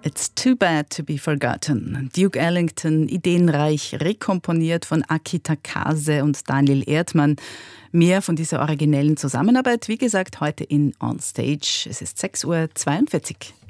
It's Too Bad to Be Forgotten. Duke Ellington, ideenreich rekomponiert von Aki Takase und Daniel Erdmann. Mehr von dieser originellen Zusammenarbeit, wie gesagt, heute in On Stage. Es ist 6:42 Uhr.